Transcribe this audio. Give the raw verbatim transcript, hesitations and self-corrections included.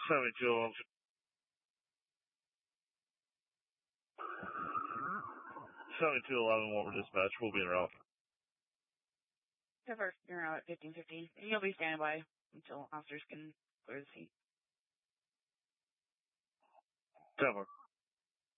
seventy-two eleven. seventy-two eleven, what we're dispatch. We'll be in route. Cover, you're out at fifteen fifteen. And you'll be standing by until officers can clear the seat. Cover.